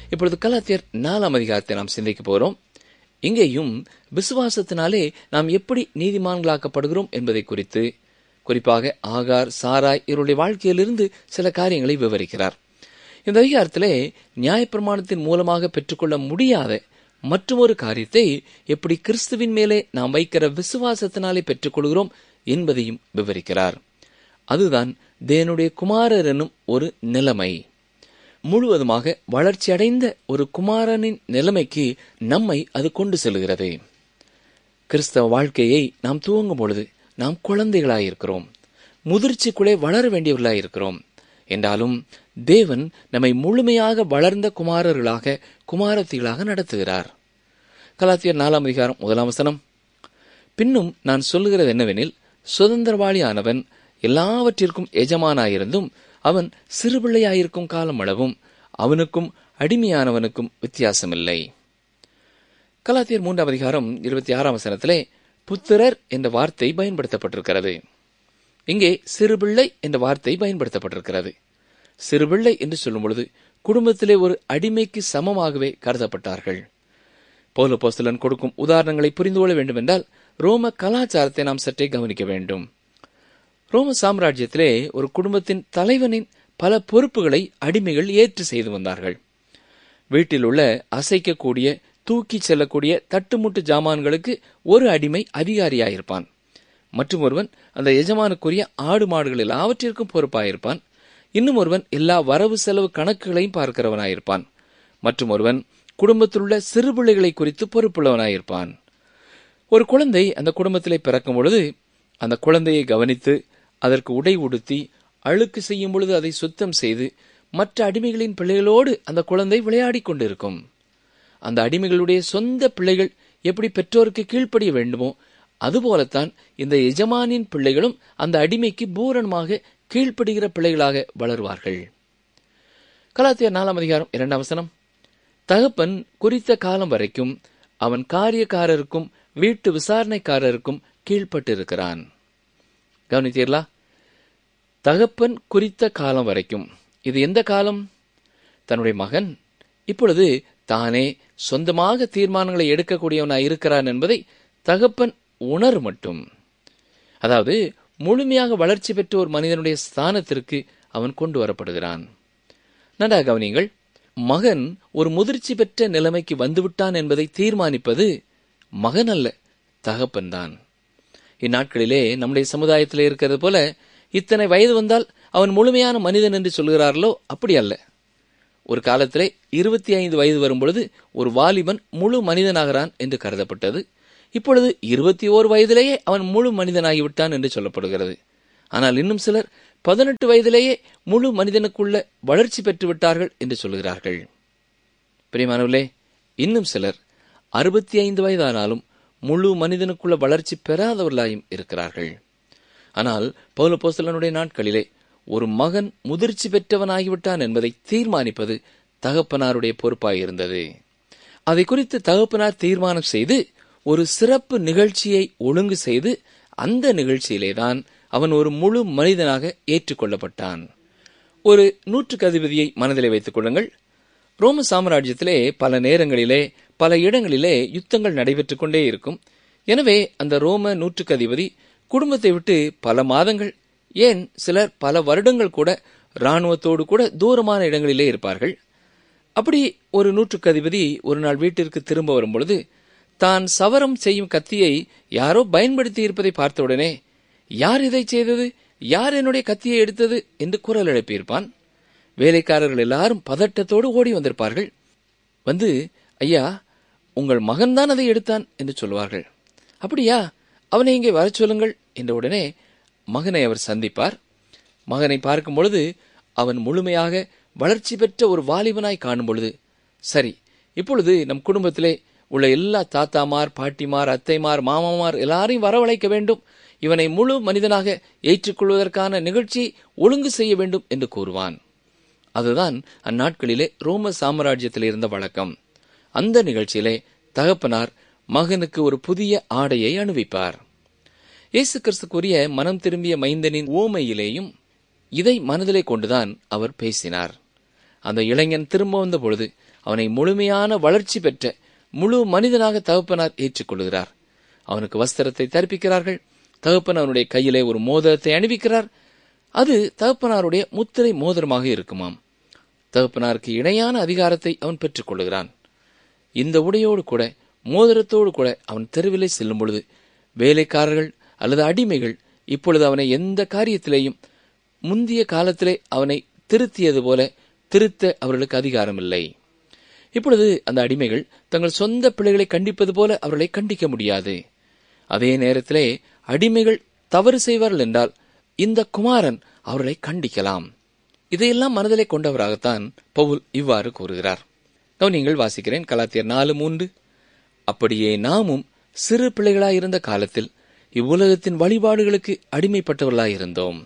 இப்பொழுது கலாத்தியர் 4ஆம் அதிகாரத்தை நாம் சிந்திக்க போகிறோம். இங்கேயும் விசுவாசத்தினாலே நாம் எப்படி நீதிமான்களாக்கப்படுகிறோம் என்பதை குறித்து, குறிப்பாக ஆகார், சாராய் இவருடைய வாழ்க்கையிலிருந்து சில காரியங்களை விவரிக்கிறார். இந்த அதிகாரத்திலே நியாயப்பிரமாணத்தின் மூலமாக பெற்றுக்கொள்ள முடியாத மற்றொரு காரியத்தை எப்படி கிறிஸ்துவின் மேலே நாம் வைக்கிற விசுவாசத்தினாலே பெற்றுக்கொள்கிறோம் என்பதையும் விவரிக்கிறார். அதுதான் தேவனுடைய குமாரர் என்னும் ஒரு நிலைமை. முழுவதுமாக வளர்ச்சி அடைந்த ஒரு குமாரனின் நிலைமைக்கு நம்மை அது கொண்டு செல்கிறது. கிறிஸ்தவ வாழ்க்கையை நாம் துவங்கும் பொழுது நாம் குழந்தைகளாயிருக்கிறோம், முதிர்ச்சிக்குள்ளே வளர வேண்டியவர்களாயிருக்கிறோம். என்றாலும் தேவன் நம்மை முழுமையாக வளர்ந்த குமாரர்களாக, குமாரத்திகளாக நடத்துகிறார். கலாத்தியர் 4ஆம் அதிகாரம் 1ஆம் வசனம், பின்னும் நான் சொல்லுகிறது என்னவெனில், சுதந்திரவாளி ஆனவன் எல்லாவற்றிற்கும் எஜமானாயிருந்தும் அவன் சிறுபிள்ளையாயிருக்கும் காலம் அளவும் அவனுக்கும் அடிமையானவனுக்கும் வித்தியாசமில்லை. கலாத்தியர் 3ஆம் அதிகாரம் 26ஆம் வசனத்திலே புத்திரர் என்ற வார்த்தை பயன்படுத்தப்பட்டிருக்கிறது. இங்கே சிறுபிள்ளை என்ற வார்த்தை பயன்படுத்தப்பட்டிருக்கிறது. சிறுபிள்ளை என்று சொல்லும் பொழுது குடும்பத்திலே ஒரு அடிமைக்கு சமமாகவே கருதப்பட்டார்கள். பவுல் அப்போஸ்தலன் கொடுக்கும் உதாரணங்களை புரிந்து கொள்ள வேண்டும் என்றால் ரோம கலாச்சாரத்தை நாம் சற்றே கவனிக்க வேண்டும். ரோம சாம்ராஜ்யத்திலே ஒரு குடும்பத்தின் தலைவனின் பல பொறுப்புகளை அடிமைகள் ஏற்று செய்து வந்தார்கள். வீட்டில் உள்ள அசைக்கக்கூடிய, தூக்கி செல்லக்கூடிய தட்டுமுட்டு ஜாமான்களுக்கு ஒரு அடிமை அதிகாரியாயிருப்பான். மற்றும் ஒருவன் அந்த எஜமானுக்குரிய ஆடு மாடுகள் எல்லாவற்றிற்கும் பொறுப்பாயிருப்பான். இன்னும் ஒருவன் எல்லா வரவு செலவு கணக்குகளையும் பார்க்கிறவனாயிருப்பான். மற்றும் ஒருவன் குடும்பத்தில் உள்ள சிறு பிள்ளைகளை குறித்து பொறுப்புள்ளவனாயிருப்பான். ஒரு குழந்தை அந்த குடும்பத்திலே பிறக்கும் பொழுது அந்த குழந்தையை கவனித்து அதற்கு உடை உடுத்தி அழுக்கு செய்யும் பொழுது அதை சுத்தம் செய்து மற்ற அடிமைகளின் பிள்ளைகளோடு அந்த குழந்தை விளையாடி கொண்டிருக்கும். அந்த அடிமைகளுடைய சொந்த பிள்ளைகள் எப்படி பெற்றோருக்கு கீழ்ப்படிய வேண்டுமோ அதுபோலத்தான் இந்த எஜமானின் பிள்ளைகளும் அந்த அடிமைக்கு பூரணமாக கீழ்ப்படுகிற பிள்ளைகளாக வளருவார்கள். கலாத்தியர் 4ஆம் அதிகாரம் 2ஆம் வசனம், தகப்பன் குறித்த காலம் வரைக்கும் அவன் காரியக்காரருக்கும் வீட்டு விசாரணைக்காரருக்கும் கீழ்ப்பட்டிருக்கிறான். கவனித்தீர்களா? தகப்பன் குறித்த காலம் வரைக்கும். இது எந்த காலம்? தன்னுடைய மகன் இப்பொழுது தானே சொந்தமாக தீர்மானங்களை எடுக்கக்கூடியவனாய் இருக்கிறான் என்பதை தகப்பன் உணர் மட்டும். அதாவது முழுமையாக வளர்ச்சி பெற்ற ஒரு மனிதனுடைய ஸ்தானத்திற்கு அவன் கொண்டு வரப்படுகிறான். நன்றாக கவனியுங்கள். மகன் ஒரு முதிர்ச்சி பெற்ற நிலைமைக்கு வந்துவிட்டான் என்பதை தீர்மானிப்பது மகன் அல்ல, தகப்பன்தான். இந்நாட்களிலே நம்முடைய சமுதாயத்திலே இருக்கிறது போல இத்தனை வயது வந்தால் அவன் முழுமையான மனிதன் என்று சொல்கிறார்களோ? அப்படி அல்ல. ஒரு காலத்திலே 25 வயது வரும்பொழுது ஒரு வாலிபன் முழு மனிதனாகிறான் என்று கருதப்பட்டது. இப்பொழுது 21 வயதிலேயே அவன் முழு மனிதனாகிவிட்டான் என்று சொல்லப்படுகிறது. ஆனால் இன்னும் சிலர் 18 வயதிலேயே முழு மனிதனுக்குள்ள வளர்ச்சி பெற்று விட்டார்கள் என்று சொல்கிறார்கள். பிரியமானவர்களே, இன்னும் சிலர் 65 வயதானாலும் முழு மனிதனுக்குள்ள வளர்ச்சி பெறாதவர்களாயும் இருக்கிறார்கள். ஆனால் பவுல் அப்போஸ்தலனுடைய நாட்களிலே ஒரு மகன் முதிர்ச்சி பெற்றவனாகிவிட்டான் என்பதை தீர்மானிப்பது தகப்பனாருடைய பொறுப்பாயிருந்தது. அதை குறித்து தகப்பனார் தீர்மானம் செய்து ஒரு சிறப்பு நிகழ்ச்சியை ஒழுங்கு செய்து அந்த நிகழ்ச்சியிலேதான் அவன் ஒரு முழு மனிதனாக ஏற்றுக்கொள்ளப்பட்டான். ஒரு நூற்றுக்கு அதிபதியை மனதிலே வைத்துக் கொள்ளுங்கள். ரோம சாம்ராஜ்யத்திலே பல நேரங்களிலே பல இடங்களிலே யுத்தங்கள் நடைபெற்றுக் கொண்டே இருக்கும். எனவே அந்த ரோம நூற்றுக்கு அதிபதி குடும்பத்தை விட்டு பல மாதங்கள், ஏன் சிலர் பல வருடங்கள் கூட இராணுவத்தோடு கூட தூரமான இடங்களிலே இருப்பார்கள். அப்படி ஒரு நூற்றுக்கு அதிபதி ஒரு நாள் வீட்டிற்கு திரும்ப வரும்பொழுது தான் சவரம் செய்யும் கத்தியை யாரோ பயன்படுத்தி இருப்பதை பார்த்தவுடனே, யார் இதை செய்தது, யார் என்னுடைய கத்தியை எடுத்தது என்று குரல் எழுப்பியிருப்பான். வேலைக்காரர்கள் எல்லாரும் பதட்டத்தோடு ஓடி வந்திருப்பார்கள். வந்து, ஐயா, உங்கள் மகன்தான் அதை எடுத்தான் என்று சொல்வார்கள். அப்படியா, அவனை இங்கே வரச் சொல்லுங்கள் என்ற உடனே மகனை அவர் சந்திப்பார். மகனை பார்க்கும் பொழுது அவன் முழுமையாக வளர்ச்சி பெற்ற ஒரு வாலிபனாய் காணும் பொழுது, சரி, இப்பொழுது நம் குடும்பத்திலே உள்ள எல்லா தாத்தாமார், பாட்டிமார், அத்தைமார், மாமாமார் எல்லாரையும் வரவழைக்க வேண்டும், இவனை முழு மனிதனாக ஏற்றுக்கொள்வதற்கான நிகழ்ச்சியை ஒழுங்கு செய்ய வேண்டும் என்று கூறுவான். அதுதான் அந்நாட்களிலே ரோம சாம்ராஜ்யத்தில் இருந்த வழக்கம். அந்த நிகழ்ச்சியிலே தகப்பனார் மகனுக்கு ஒரு புதிய ஆடையை அணிவிப்பார். இயேசு கிறிஸ்துக்குரிய மனம் திரும்பிய மைந்தனின் ஓமையிலேயும் இதை மனதிலே கொண்டுதான் அவர் பேசினார். அந்த இளைஞன் திரும்ப வந்த பொழுது அவனை முழுமையான வளர்ச்சி பெற்ற முழு மனிதனாக தகப்பனார் ஏற்றுக்கொள்கிறார். அவனுக்கு வஸ்திரத்தை தரிப்பிக்கிறார்கள். தகப்பன் அவனுடைய கையிலே ஒரு மோதிரத்தை அணிவிக்கிறார். அது தகப்பனாருடைய முத்திரை மோதிரமாக இருக்குமாம். தகப்பனாருக்கு இணையான அதிகாரத்தை அவன் பெற்றுக் கொள்கிறான். இந்த உடையோடு கூட மோதிரத்தோடு கூட அவன் தெருவிலே செல்லும் பொழுது வேலைக்காரர்கள் அல்லது அடிமைகள் இப்பொழுது அவனை எந்த காரியத்திலேயும் முந்திய காலத்திலே அவனை திருத்தியது போல திருத்த அவர்களுக்கு அதிகாரம் இல்லை. இப்பொழுது அந்த அடிமைகள் தங்கள் சொந்த பிள்ளைகளை கண்டிப்பது போல அவர்களை கண்டிக்க முடியாது. அதே நேரத்திலே அடிமைகள் தவறு செய்வார்கள் என்றால் இந்த குமாரன் அவர்களை கண்டிக்கலாம். இதையெல்லாம் மனதிலே கொண்டவராகத்தான் பவுல் இவ்வாறு கூறுகிறார். நீங்கள் வாசிக்கிறேன், கலாத்தியர் 4:3. அப்படியே நாமும் சிறு பிள்ளைகளாயிருந்த காலத்தில் இவ்வுலகத்தின் வழிபாடுகளுக்கு அடிமைப்பட்டவர்களாயிருந்தோம்.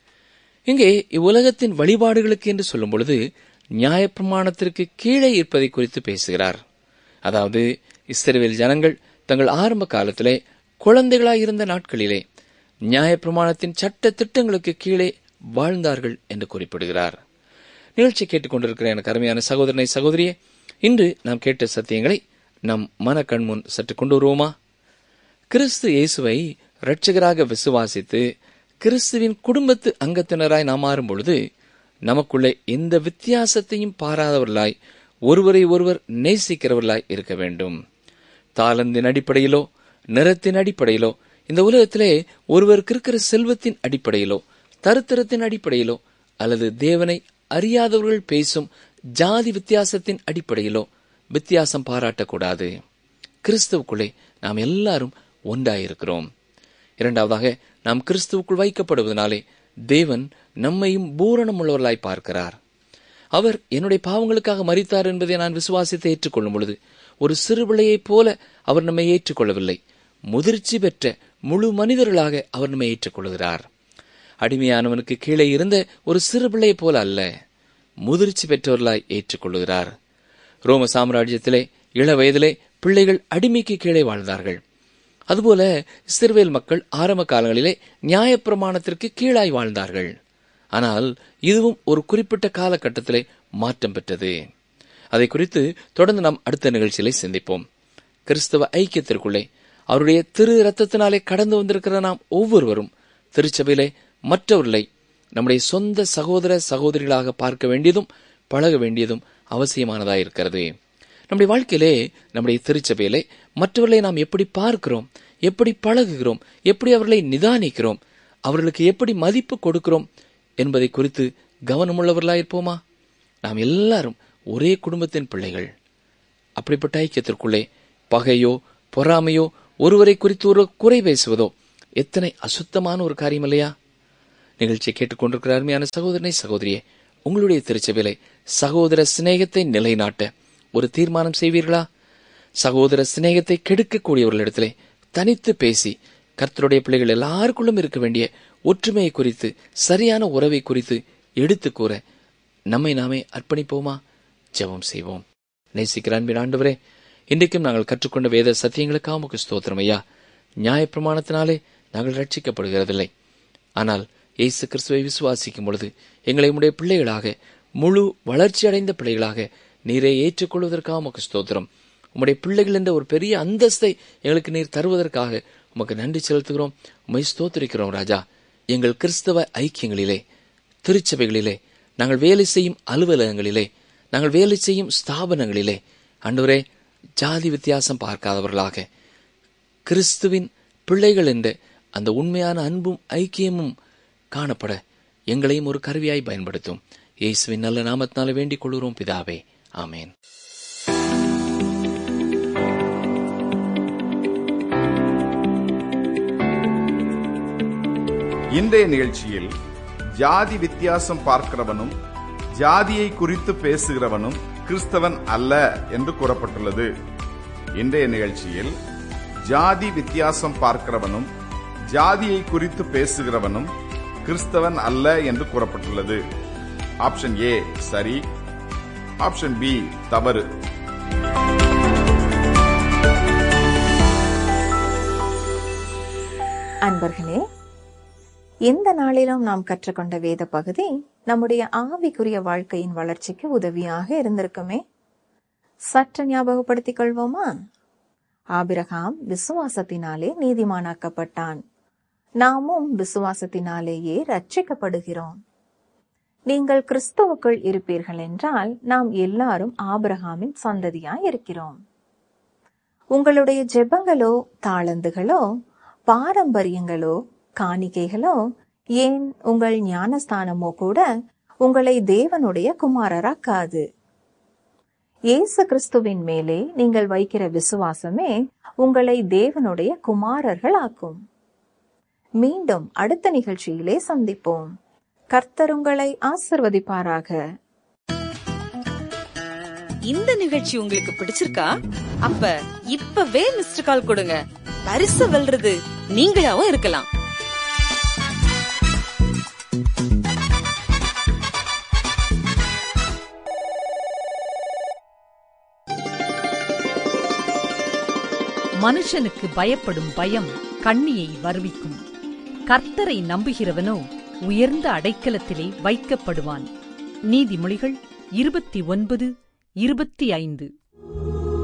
இங்கே இவ்வுலகத்தின் வழிபாடுகளுக்கு என்று சொல்லும் பொழுது நியாயப்பிரமாணத்திற்கு கீழே இருப்பதை குறித்து பேசுகிறார். அதாவது இஸ்ரவேல் ஜனங்கள் தங்கள் ஆரம்ப காலத்திலே குழந்தைகளாயிருந்த நாட்களிலே நியாயப்பிரமாணத்தின் சட்ட திட்டங்களுக்கு கீழே வாழ்ந்தார்கள் என்று குறிப்பிடுகிறார். நிகழ்ச்சி கேட்டுக்கொண்டிருக்கிற எனக்கு அருமையான சகோதரனை சகோதரியே, இன்று நாம் கேட்ட சத்தியங்களை நம் மன கண்முன் சற்று கொண்டு வருவோமா? கிறிஸ்து இயேசுவை இரட்சகராக விசுவாசித்து கிறிஸ்துவின் குடும்பத்து அங்கத்தினராய் நாம் மாறும் பொழுது நமக்குள்ளே எந்த வித்தியாசத்தையும் பாராதவர்களாய் ஒருவரை ஒருவர் நேசிக்கிறவர்களாய் இருக்க வேண்டும். தாளந்தின் அடிப்படையிலோ நிறத்தின் அடிப்படையிலோ இந்த உலகத்திலே ஒருவருக்கு இருக்கிற செல்வத்தின் அடிப்படையிலோ தரித்திரத்தின் அடிப்படையிலோ அல்லது தேவனை அறியாதவர்கள் பேசும் ஜாதி வித்தியாசத்தின் அடிப்படையிலோ வித்தியாசம் பாராட்டக்கூடாது. கிறிஸ்துவுக்குள்ளே நாம் எல்லாரும் ஒன்றாயிருக்கிறோம். இரண்டாவதாக, நாம் கிறிஸ்துவுக்குள் வைக்கப்படுவதனாலே தேவன் நம்மையும் பூரணம் உள்ளவர்களாய் பார்க்கிறார். அவர் என்னுடைய பாவங்களுக்காக மரித்தார் என்பதை நான் விசுவாசித்து ஏற்றுக்கொள்ளும் பொழுது ஒரு சிறுபிள்ளையைப் போல அவர் நம்மை ஏற்றுக்கொள்ளவில்லை. முதிர்ச்சி பெற்ற முழு மனிதர்களாக அவர் நம்மை ஏற்றுக்கொள்கிறார். அடிமையானவனுக்கு கீழே இருந்த ஒரு சிறு பிள்ளையைப் போல அல்ல, முதிர்ச்சி பெற்றவர்களாய் ஏற்றுக்கொள்கிறார். ரோம சாம்ராஜ்யத்திலே இள வயதிலே பிள்ளைகள் அடிமைக்கு கீழே வாழ்ந்தார்கள். அதுபோல இஸ்ரவேல் மக்கள் ஆரம்ப காலங்களிலே நியாயப்பிரமாணத்திற்கு கீழாய் வாழ்ந்தார்கள். ஆனால் இதுவும் ஒரு குறிப்பிட்ட காலகட்டத்திலே மாற்றம் பெற்றது. அதை குறித்து தொடர்ந்து நாம் அடுத்த நிகழ்ச்சியிலே சிந்திப்போம். கிறிஸ்தவ ஐக்கியத்திற்குள்ளே அவருடைய திரு இரத்தத்தினாலே கடந்து வந்திருக்கிற நாம் ஒவ்வொருவரும் திருச்சபையிலே மற்றவர்களை நம்முடைய சொந்த சகோதர சகோதரிகளாக பார்க்க வேண்டியதும் பழக வேண்டியதும் அவசியமானதாயிருக்கிறது. நம்முடைய வாழ்க்கையிலே நம்முடைய திருச்சபையிலே மற்றவர்களை நாம் எப்படி பார்க்கிறோம், எப்படி பழகுகிறோம், எப்படி அவர்களை நிதானிக்கிறோம், அவர்களுக்கு எப்படி மதிப்பு கொடுக்கிறோம் என்பதை குறித்து கவனமுள்ளவர்களாயிருப்போமா? நாம் எல்லாரும் ஒரே குடும்பத்தின் பிள்ளைகள். அப்படிப்பட்ட ஐக்கியத்திற்குள்ளே பகையோ பொறாமையோ ஒருவரை குறித்து ஒரு குறை பேசுவதோ எத்தனை அசுத்தமான ஒரு காரியம் இல்லையா? நிகழ்ச்சியை கேட்டுக்கொண்டிருக்கிற அருமையான சகோதரனை சகோதரியே, உங்களுடைய திருச்சபையிலே சகோதர சிநேகத்தை நிலைநாட்ட ஒரு தீர்மானம் செய்வீர்களா? சகோதர சிநேகத்தை கெடுக்கக்கூடியவர்களிடத்திலே தனித்து பேசி கர்த்தருடைய பிள்ளைகள் எல்லாருக்குள்ளும் இருக்க வேண்டிய ஒற்றுமையை குறித்து, சரியான உறவை குறித்து எடுத்து கூற நம்மை நாமே அர்ப்பணிப்போமா? ஜெபம் செய்வோம். நேசிக்கிற அன்பின் ஆண்டவரே, இன்றைக்கும் நாங்கள் கற்றுக்கொண்ட வேத சத்தியங்களுக்காக உமக்கு ஸ்தோத்திரம் ஐயா. நியாயப்பிரமாணத்தினாலே நாங்கள் ரட்சிக்கப்படுகிறதில்லை. ஆனால் இயேசு கிறிஸ்துவை விசுவாசிக்கும் பொழுது எங்களை உம்முடைய பிள்ளைகளாக, முழு வளர்ச்சி அடைந்த பிள்ளைகளாக நீரை ஏற்றுக்கொள்வதற்காக உமக்கு ஸ்தோத்திரம். உம்முடைய பிள்ளைகள் என்ற ஒரு பெரிய அந்தஸ்தை எங்களுக்கு நீர் தருவதற்காக உமக்கு நன்றி செலுத்துகிறோம். உம்மை ஸ்தோத்திரிக்கிறோம் ராஜா. எங்கள் கிறிஸ்தவ ஐக்கியங்களிலே, திருச்சபைகளிலே, நாங்கள் வேலை செய்யும் அலுவலகங்களிலே, நாங்கள் வேலை செய்யும் ஸ்தாபனங்களிலே ஆண்டவரே, ஜாதி வித்தியாசம் பார்க்காதவர்களாக கிறிஸ்துவின் பிள்ளைகள் என்ற அந்த உண்மையான அன்பும் ஐக்கியமும் காணப்பட எங்களையும் ஒரு கருவியாய் பயன்படுத்தும். இயேசுவின் நல்ல நாமத்தினால வேண்டிக் கொள்கிறோம் பிதாவே, ஆமேன். இன்றைய நிகழ்ச்சியில் ஜாதி வித்தியாசம் பார்க்கிறவனும் ஜாதியை குறித்து பேசுகிறவனும் கிறிஸ்தவன் அல்ல என்று கூறப்பட்டுள்ளது. இன்றைய நிகழ்ச்சியில் ஜாதி வித்தியாசம் பார்க்கிறவனும் ஜாதியை குறித்து பேசுகிறவனும் கிறிஸ்தவன் அல்ல என்று கூறப்பட்டுள்ளது. ஆப்ஷன் ஏ சரி, ஆப்ஷன் பி தவறு. அன்பர்களே, இந்த நாளிலும் நாம் கற்றுக்கொண்ட வேத பகுதி நம்முடைய ஆவிக்குரிய வாழ்க்கையின் வளர்ச்சிக்கு உதவியாக இருந்திருக்குமே. சற்று ஞாபகப்படுத்திக் கொள்வோமா? ஆபிரகாம் விசுவாசத்தினாலே நீதிமானாக்கப்பட்டான். நாமும் விசுவாசத்தினாலேயே ரட்சிக்கப்படுகிறோம். நீங்கள் கிறிஸ்துவுக்குள் இருப்பீர்கள் என்றால் நாம் எல்லாரும் ஆபிரகாமின் சந்ததியாய் இருக்கிறோம். உங்களுடைய ஜெபங்களோ, தாளந்துகளோ, பாரம்பரியங்களோ, காணிக்கைகளோ, ஏன் உங்கள் ஞானஸ்தானமோ கூட உங்களை தேவனுடைய குமாரராக்காது. இயேசு கிறிஸ்துவின் மேலே நீங்கள் வைக்கிற விசுவாசமே உங்களை தேவனுடைய குமாரர்கள் ஆக்கும். மீண்டும் அடுத்த நிகழ்ச்சியிலே சந்திப்போம். கர்த்தர் உங்களை ஆசிர்வதிப்பாராக. இந்த நிகழ்ச்சி உங்களுக்கு பிடிச்சிருக்கா? அப்ப இப்பவே மிஸ்டர் கால் கொடுங்க. பரிசு வெல்றது நீங்களாவும் இருக்கலாம். மனுஷனுக்கு பயப்படும் பயம் கண்ணியை வருவிக்கும். கர்த்தரை நம்புகிறவனோ உயர்ந்த அடைக்கலத்திலே வைக்கப்படுவான். நீதிமொழிகள் 29:25.